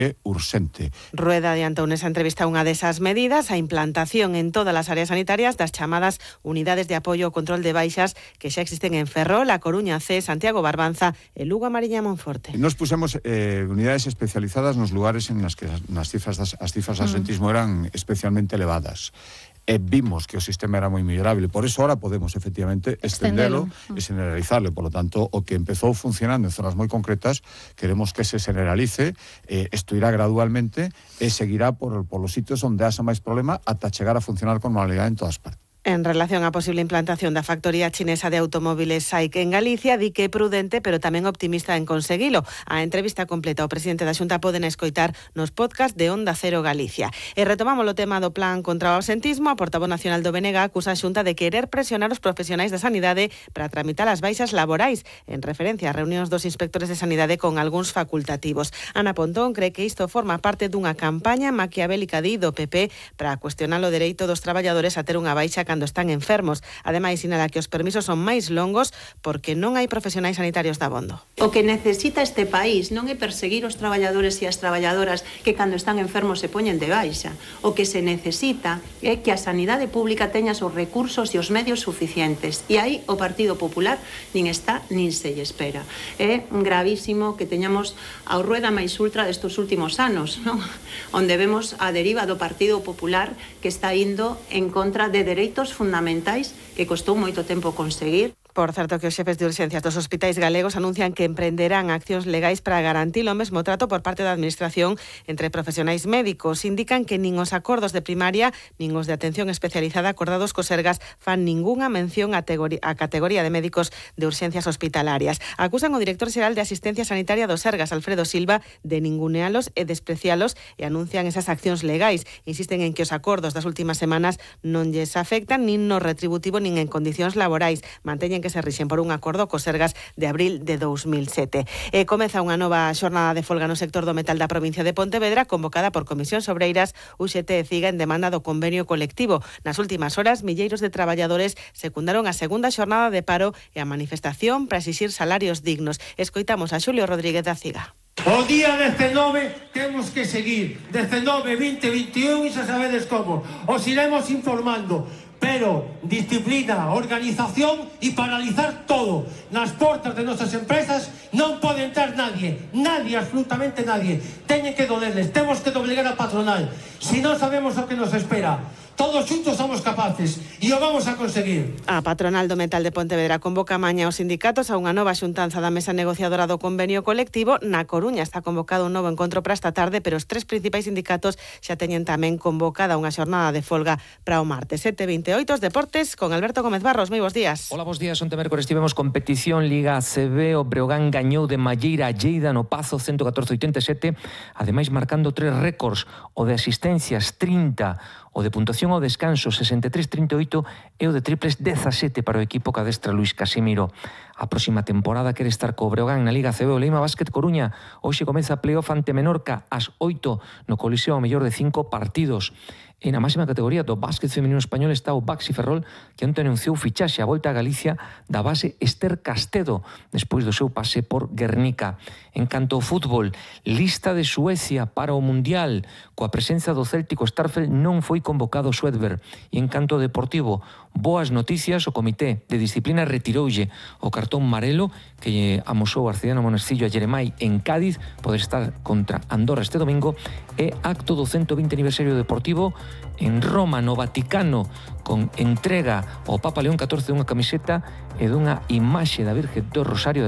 urxente. Rueda adiantou nesa entrevista unha desas medidas, a implantación en todas as áreas sanitarias das chamadas unidades de apoio ao control de baixas que xa existen en Ferrol, A Coruña C, Santiago Barbanza e Lugo, a Mariña, Monforte. Nos pusemos unidades especializadas nos lugares en las que as cifras de absentismo eran especialmente elevadas. Vimos que o sistema era moi mellorable, por eso ahora podemos efectivamente extendelo e generalizarlo. Por lo tanto, o que empezou funcionando en zonas moi concretas, queremos que se generalice, isto irá gradualmente e seguirá por los sitios onde haxa máis problema ata chegar a funcionar con normalidade en todas partes. En relación á posible implantación da factoría chinesa de automóviles SAIC en Galicia, di que é prudente, pero tamén optimista en conseguilo. A entrevista completa ao presidente da Xunta poden escoitar nos podcast de Onda Cero Galicia. E retomamos o tema do plan contra o absentismo. A portavoz nacional do BNG acusa a Xunta de querer presionar os profesionais da sanidade para tramitar as baixas laborais, en referencia a reunións dos inspectores de sanidade con algúns facultativos. Ana Pontón cree que isto forma parte dunha campaña maquiavélica do PP para cuestionar o dereito dos traballadores a ter unha baixa cando están enfermos. Ademais, sinala que os permisos son máis longos porque non hai profesionais sanitarios dabondo. O que necesita este país non é perseguir os traballadores e as traballadoras que cando están enfermos se poñen de baixa. O que se necesita é que a sanidade pública teña os recursos e os medios suficientes. E aí o Partido Popular nin está nin se lle espera. É gravísimo que teñamos a rueda máis ultra destes últimos anos, non? Onde vemos a deriva do Partido Popular que está indo en contra de dereitos fundamentais que costou moito tempo conseguir. Por certo, que os xefes de urxencias dos hospitais galegos anuncian que emprenderán accións legais para garantir o mesmo trato por parte da Administración entre profesionais médicos. Indican que nin os acordos de primaria nin os de atención especializada acordados co Sergas fan ningunha mención á categoría de médicos de urxencias hospitalarias. Acusan o director xeral de Asistencia Sanitaria do Sergas, Alfredo Silva, de ningunealos e desprecialos e anuncian esas accións legais. Insisten en que os acordos das últimas semanas non lles afectan nin no retributivo nin en condicións laborais. Manteñen que se rixen por un acordo co Sergas de abril de 2007. Comeza unha nova xornada de folga no sector do metal da provincia de Pontevedra, convocada por Comisións Obreiras, UGT e CIGA en demanda do convenio colectivo. Nas últimas horas, milleiros de traballadores secundaron a segunda xornada de paro e a manifestación para exixir salarios dignos. Escoitamos a Xulio Rodríguez da CIGA. O día 19 temos que seguir, 19, 20, 21 e xa sabedes como. Os iremos informando. Pero disciplina, organización e paralizar todo. Nas portas de nosas empresas non pode entrar nadie, absolutamente nadie. Teñen que dolerles, temos que doblegar a patronal. Si non sabemos o que nos espera. Todos xuntos somos capaces e o vamos a conseguir. A patronal do metal de Pontevedra convoca mañá os sindicatos a unha nova xuntanza da mesa negociadora do convenio colectivo. Na Coruña está convocado un novo encontro para esta tarde, pero os tres principais sindicatos xa teñen tamén convocada unha xornada de folga para o martes. 7:28, os deportes con Alberto Gómez Barros. Moi bons días. Hola, bons días. Onte mércores tivemos competición Liga ACB. O Breogán gañou de Malleira a Lleida no Pazo 114-87, ademais marcando tres récords: o de asistencias 30, o de puntuación ao descanso 63-38 e o de triples 17 para o equipo que adestra Luís Casimiro. A próxima temporada quere estar co Breogán na Liga ACB. O Leima Básquet Coruña hoxe comeza a playoff ante Menorca ás 8 no Coliseo ao mellor de 5 partidos. E na máxima categoría do básquet feminino español está o Baxi Ferrol, que onte anunciou fichaxe a volta a Galicia da base Esther Castedo, despois do seu pase por Guernica. En canto ao fútbol, lista de Suecia para o Mundial. Coa presenza do céltico Starfelt non foi convocado Suedberg. E en canto ao deportivo, boas noticias: o Comité de Disciplina retiroulle o cartón marelo que amosou Arcediano Monestillo a Jeremai en Cádiz, poder estar contra Andorra este domingo. E acto do 120 aniversario deportivo en Roma, no Vaticano, con entrega ao Papa León XIV dunha camiseta e dunha imaxe da Virxe do Rosario,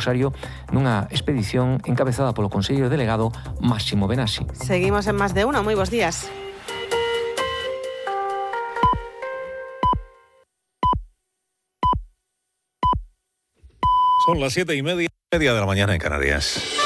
nunha expedición encabezada polo conselleiro delegado Máximo Benassi. Seguimos en Más de Uno. Moi bons días. Son las 7:30 de la mañana en Canarias.